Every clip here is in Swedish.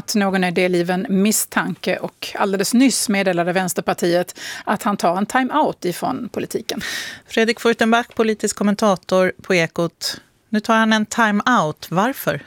att någon är delgiven misstanke och alldeles nyss meddelade Vänsterpartiet att han tar en time-out ifrån politiken. Fredrik Furtenbach, politisk kommentator på Ekot. Nu tar han en time-out. Varför?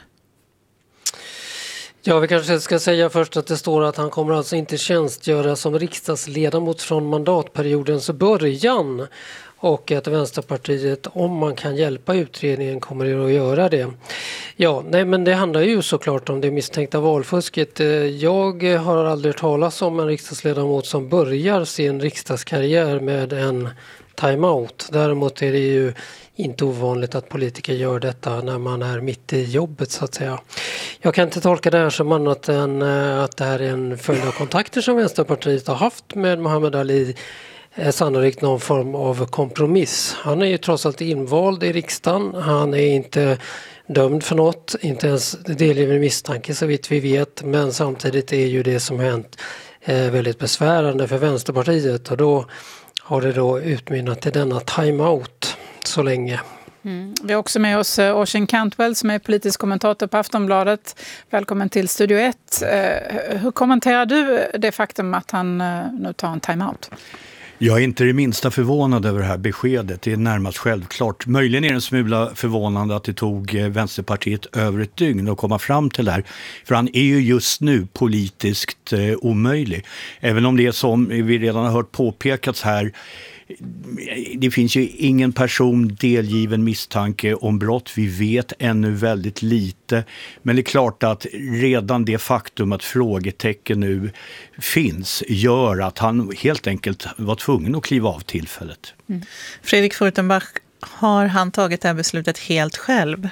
Ja, vi kanske ska säga först att det står att han kommer alltså inte tjänstgöra som riksdagsledamot från mandatperiodens början. Och att Vänsterpartiet, om man kan hjälpa utredningen, kommer att göra det. Ja, nej, men det handlar ju såklart om det misstänkta valfusket. Jag har aldrig talat om en riksdagsledamot som börjar sin riksdagskarriär med en timeout. Däremot är det ju inte ovanligt att politiker gör detta när man är mitt i jobbet så att säga. Jag kan inte tolka det här som annat än att det här är en följd av kontakter som Vänsterpartiet har haft med Muhammad Ali. Sannolikt någon form av kompromiss. Han är ju trots allt invald i riksdagen. Han är inte dömd för något, inte ens delgiven misstanke så vitt vi vet. Men samtidigt är ju det som hänt väldigt besvärande för Vänsterpartiet. Och då har det då utmynnat i denna timeout så länge. Vi har också med oss Oisin Cantwell som är politisk kommentator på Aftonbladet. Välkommen till Studio 1. Hur kommenterar du det faktum att han nu tar en timeout? Jag är inte det minsta förvånad över det här beskedet. Det är närmast självklart. Möjligen är det en smula förvånande att det tog Vänsterpartiet över ett dygn att komma fram till det här. För han är ju just nu politiskt omöjlig. Även om det är som vi redan har hört påpekats här. Det finns ju ingen person delgiven misstanke om brott. Vi vet ännu väldigt lite. Men det är klart att redan det faktum att frågetecken nu finns gör att han helt enkelt var tvungen att kliva av tillfället. Fredrik Furtenbach, har han tagit det här beslutet helt själv?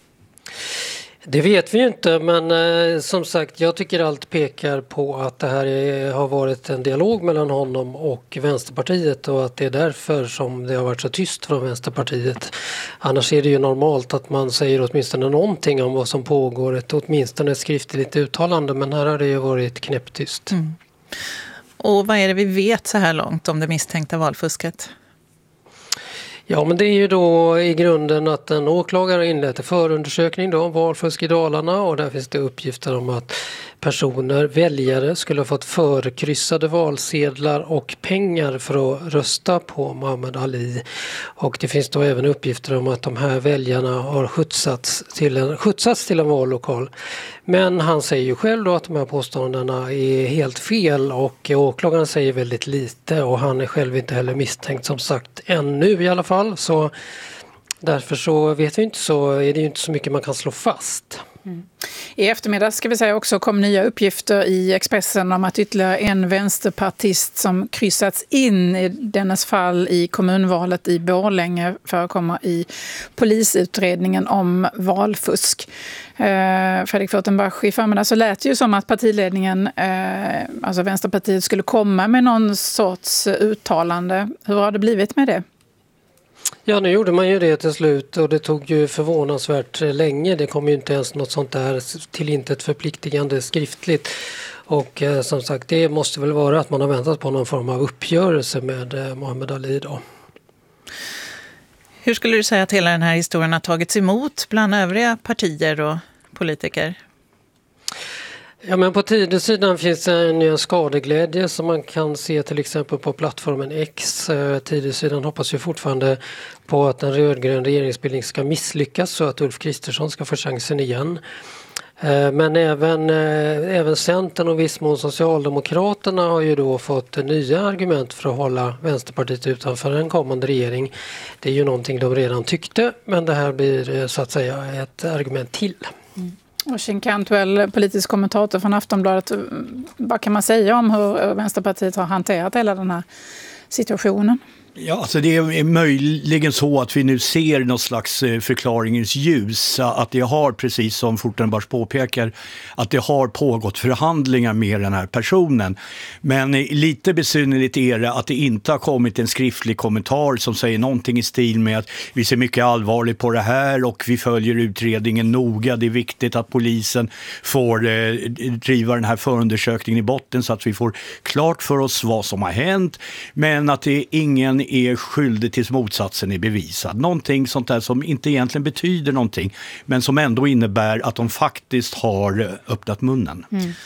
Det vet vi ju inte, men som sagt, jag tycker allt pekar på att det här har varit en dialog mellan honom och Vänsterpartiet och att det är därför som det har varit så tyst från Vänsterpartiet. Annars är det ju normalt att man säger åtminstone någonting om vad som pågår, åtminstone ett skriftligt uttalande, men här har det ju varit knäpptyst. Och vad är det vi vet så här långt om det misstänkta valfusket? Ja, men det är ju då i grunden att en åklagare inlett en förundersökning då om valfusk i Dalarna och där finns det uppgifter om att väljare skulle ha fått förkryssade valsedlar och pengar för att rösta på Muhammad Ali. Och det finns då även uppgifter om att de här väljarna har skjutsats till en vallokal. Men han säger ju själv då att de här påståendena är helt fel och åklagaren säger väldigt lite och han är själv inte heller misstänkt som sagt ännu i alla fall. Så därför så vet vi inte så är det ju inte så mycket man kan slå fast. I eftermiddag ska vi säga också kom nya uppgifter i Expressen om att ytterligare en vänsterpartist som kryssats in i dennes fall i kommunvalet i Borlänge förekommer i polisutredningen om valfusk. Fredrik Furtenbach, i förmiddag så lät ju som att partiledningen, alltså Vänsterpartiet, skulle komma med någon sorts uttalande. Hur har det blivit med det? Ja, nu gjorde man ju det till slut och det tog ju förvånansvärt länge. Det kom ju inte ens något sånt där till intet förpliktigande skriftligt. Och som sagt, det måste väl vara att man har väntat på någon form av uppgörelse med Muhammad Ali då. Hur skulle du säga att hela den här historien har tagits emot bland övriga partier och politiker? Ja, men på tidsidan finns det en skadeglädje som man kan se till exempel på plattformen X. Tidsidan hoppas ju fortfarande på att en rödgrön regeringsbildning ska misslyckas så att Ulf Kristersson ska få chansen igen. Men även Centern och viss mån Socialdemokraterna har ju då fått nya argument för att hålla Vänsterpartiet utanför en kommande regering. Det är ju någonting de redan tyckte, men det här blir så att säga ett argument till. Oisin Cantwell, politisk kommentator från Aftonbladet. Vad kan man säga om hur Vänsterpartiet har hanterat hela den här situationen? Ja, alltså det är möjligen så att vi nu ser någon slags förklaringens ljus. Att det har, precis som Furtenbach påpekar, att det har pågått förhandlingar med den här personen. Men lite besynnerligt är det att det inte har kommit en skriftlig kommentar som säger någonting i stil med att vi ser mycket allvarligt på det här och vi följer utredningen noga. Det är viktigt att polisen får driva den här förundersökningen i botten så att vi får klart för oss vad som har hänt. Men att det ingen är skyldig tills motsatsen är bevisad. Någonting sånt där som inte egentligen betyder någonting men som ändå innebär att de faktiskt har öppnat munnen.